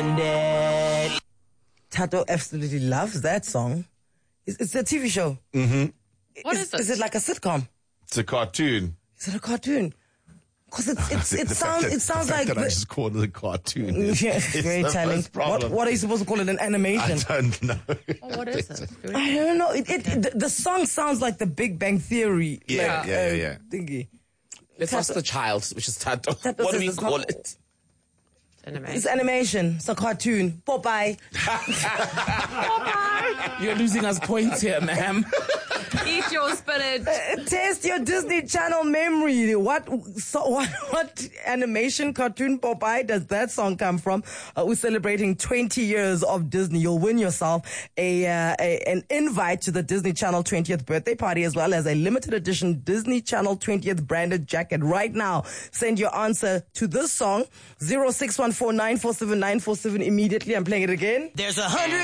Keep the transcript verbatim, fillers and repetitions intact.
Stranded. Tato absolutely loves that song. It's, it's a T V show. Mm-hmm. What is, is it? Is it like a sitcom? It's a cartoon. Is it a cartoon? Because it's, it's, it The sounds fact that- it sounds the fact like that I the- just called it a cartoon. is- yeah, is very the telling. first What, problem. what are you supposed to call it? An animation? I don't know. Oh, what is it? Do we- I don't know. It, it, it, the, the song sounds like the Big Bang Theory. Yeah, like, yeah, uh, yeah. Thingy. Let's ask the child, which is Tato. Tato What do says we it's call not- it? Animation. It's animation. It's a cartoon. Popeye. You're losing us points here, ma'am. Eat your spinach. Uh, Test your Disney Channel memory. What so what, what animation cartoon Popeye does that song come from? Uh, we're celebrating twenty years of Disney. You'll win yourself a, uh, a an invite to the Disney Channel twentieth birthday party, as well as a limited edition Disney Channel twentieth branded jacket. Right now, send your answer to this song zero six one four nine four seven nine four seven immediately. I'm playing it again. There's a hundred.